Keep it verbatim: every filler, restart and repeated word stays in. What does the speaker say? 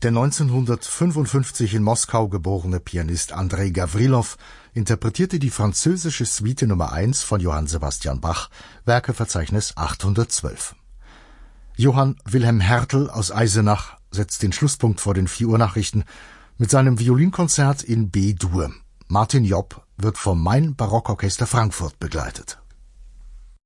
Der neunzehnhundertfünfundfünfzig in Moskau geborene Pianist Andrei Gavrilow interpretierte die französische Suite Nummer eins von Johann Sebastian Bach, Werkeverzeichnis achthundertzwölf. Johann Wilhelm Hertel aus Eisenach setzt den Schlusspunkt vor den vier Uhr Nachrichten mit seinem Violinkonzert in B-Dur. Martin Jopp wird vom Main Barockorchester Frankfurt begleitet.